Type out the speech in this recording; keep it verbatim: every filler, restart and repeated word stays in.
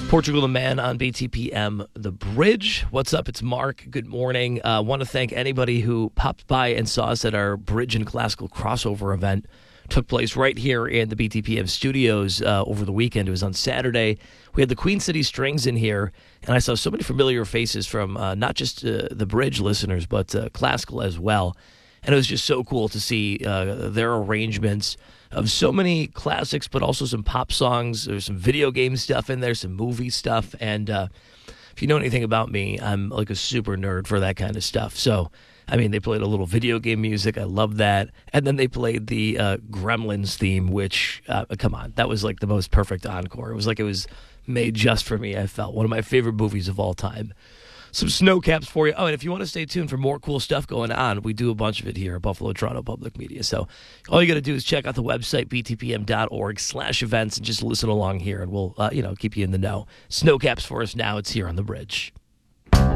Portugal the Man on B T P M The Bridge. What's up? It's Mark. Good morning. I uh, want to thank anybody who popped by and saw us at our Bridge and Classical crossover event. Took place right here in the B T P M studios uh, over the weekend. It was on Saturday. We had the Queen City Strings in here, and I saw so many familiar faces from uh, not just uh, the Bridge listeners, but uh, classical as well. And it was just so cool to see uh, their arrangements of so many classics, but also some pop songs. There's some video game stuff in there, some movie stuff. And uh, if you know anything about me, I'm like a super nerd for that kind of stuff. So, I mean, they played a little video game music. I love that. And then they played the uh, Gremlins theme, which, uh, come on, that was like the most perfect encore. It was like it was made just for me, I felt. One of my favorite movies of all time. Some snow caps for you. Oh, and if you want to stay tuned for more cool stuff going on, we do a bunch of it here at Buffalo Toronto Public Media. So all you got to do is check out the website, b t p m dot org slash events, and just listen along here, and we'll, uh, you know, keep you in the know. Snow caps for us now. It's here on The Bridge.